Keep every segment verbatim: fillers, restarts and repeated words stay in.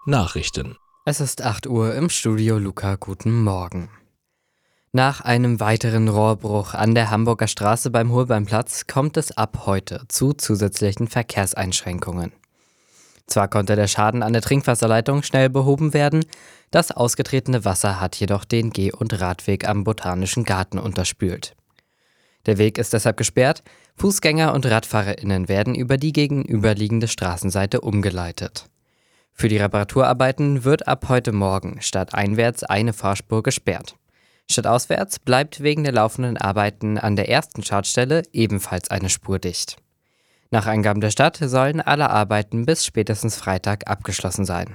Nachrichten. Es ist acht Uhr im Studio Luca, guten Morgen. Nach einem weiteren Rohrbruch an der Hamburger Straße beim Holbeinplatz kommt es ab heute zu zusätzlichen Verkehrseinschränkungen. Zwar konnte der Schaden an der Trinkwasserleitung schnell behoben werden, das ausgetretene Wasser hat jedoch den Geh- und Radweg am Botanischen Garten unterspült. Der Weg ist deshalb gesperrt, Fußgänger und RadfahrerInnen werden über die gegenüberliegende Straßenseite umgeleitet. Für die Reparaturarbeiten wird ab heute Morgen stadteinwärts eine Fahrspur gesperrt. Stadtauswärts bleibt wegen der laufenden Arbeiten an der ersten Schadstelle ebenfalls eine Spur dicht. Nach Angaben der Stadt sollen alle Arbeiten bis spätestens Freitag abgeschlossen sein.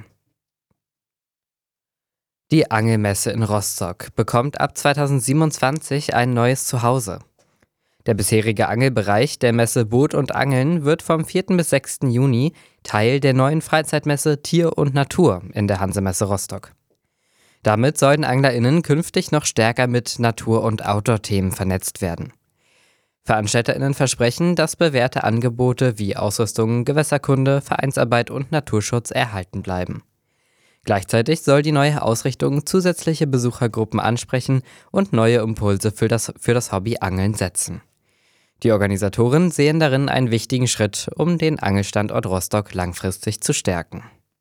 Die Angelmesse in Rostock bekommt ab zweitausendsiebenundzwanzig ein neues Zuhause. Der bisherige Angelbereich der Messe Boot und Angeln wird vom vierten bis sechsten Juni Teil der neuen Freizeitmesse Tier und Natur in der Hansemesse Rostock. Damit sollen AnglerInnen künftig noch stärker mit Natur- und Outdoor-Themen vernetzt werden. VeranstalterInnen versprechen, dass bewährte Angebote wie Ausrüstung, Gewässerkunde, Vereinsarbeit und Naturschutz erhalten bleiben. Gleichzeitig soll die neue Ausrichtung zusätzliche Besuchergruppen ansprechen und neue Impulse für das, für das Hobby Angeln setzen. Die Organisatoren sehen darin einen wichtigen Schritt, um den Angelstandort Rostock langfristig zu stärken.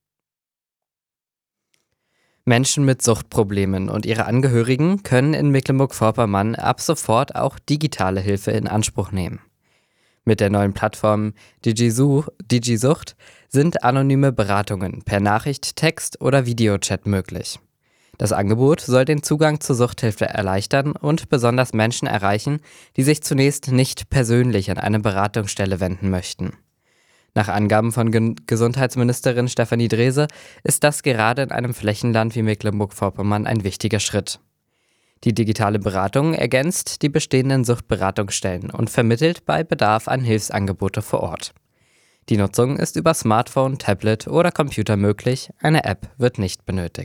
Menschen mit Suchtproblemen und ihre Angehörigen können in Mecklenburg-Vorpommern ab sofort auch digitale Hilfe in Anspruch nehmen. Mit der neuen Plattform DigiSucht sind anonyme Beratungen per Nachricht, Text oder Videochat möglich. Das Angebot soll den Zugang zur Suchthilfe erleichtern und besonders Menschen erreichen, die sich zunächst nicht persönlich an eine Beratungsstelle wenden möchten. Nach Angaben von Ge- Gesundheitsministerin Stefanie Drese ist das gerade in einem Flächenland wie Mecklenburg-Vorpommern ein wichtiger Schritt. Die digitale Beratung ergänzt die bestehenden Suchtberatungsstellen und vermittelt bei Bedarf an Hilfsangebote vor Ort. Die Nutzung ist über Smartphone, Tablet oder Computer möglich, eine App wird nicht benötigt.